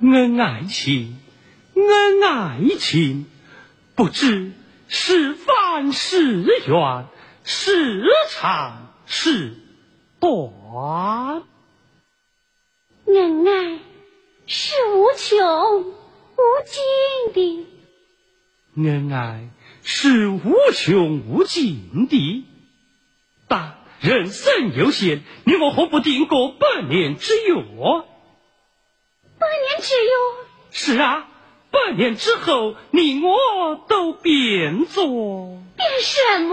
恩爱情，恩爱情，不知是繁是远，是长是短。 恩爱是无穷无尽的， 恩爱是无穷无尽的，但人生有限，你我何不定个100年之约？100 年之约？ 是啊，100年之后，你我都变作变什么？